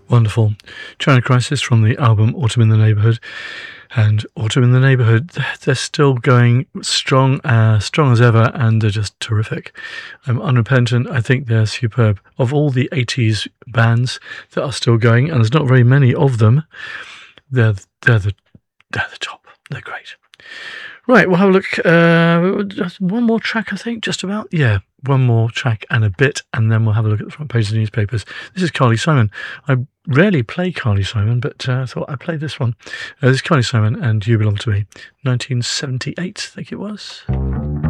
Wonderful. China Crisis from the album Autumn in the Neighbourhood. And Autumn in the Neighbourhood, they're still going strong as ever, and they're just terrific. Unrepentant, I think they're superb. Of all the 80s bands that are still going, and there's not very many of them, they're the top. They're great. Right, we'll have a look. Just one more track, I think, just about. Yeah, one more track and a bit, and then we'll have a look at the front page of the newspapers. This is Carly Simon. I rarely play Carly Simon, but I thought I'd play this one. This is Carly Simon and You Belong to Me, 1978, I think it was.